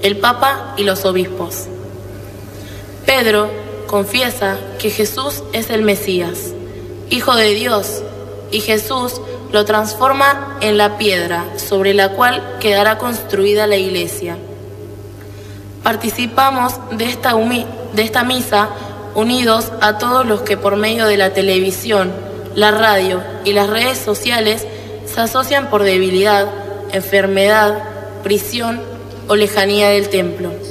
el Papa y los obispos. Pedro confiesa que Jesús es el Mesías, Hijo de Dios, y Jesús lo transforma en la piedra sobre la cual quedará construida la Iglesia. Participamos de esta misa unidos a todos los que por medio de la televisión, la radio y las redes sociales se asocian por debilidad, enfermedad, prisión o lejanía del templo.